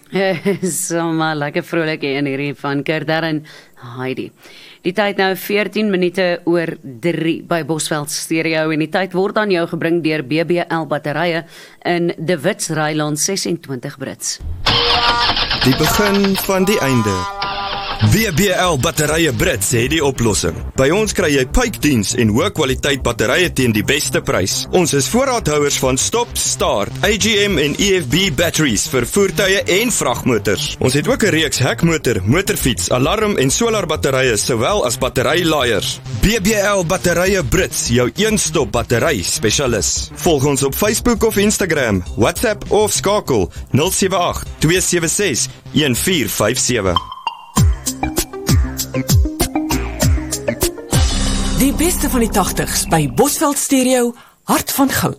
Sommer lekker vrolik een hierdie van Gerda en Heidi. Die tyd nou 14 minute oor 3 by Bosveld Stereo en die tyd word aan jou gebring deur BBL batterye in De Wits Ryland 26 Brits. Die begin van die einde. BBL batterye Brits het die oplossing. By ons kry jy pypdiens en hoë kwaliteit batterye teen die beste prys. Ons is voorraadhouers van Stop, Start, AGM en EFB batteries vir voertuie en vragmotors. Ons het ook 'n reeks hekmotor, motorfiets, alarm en solar batterye sowel as batterylaaiers. BBL batterye Brits, jou een-stop battery spesialis. Volg ons op Facebook of Instagram, WhatsApp of skakel 078 276 1457. Die beste van die 80s by Bosveld Stereo, Hart van Goud.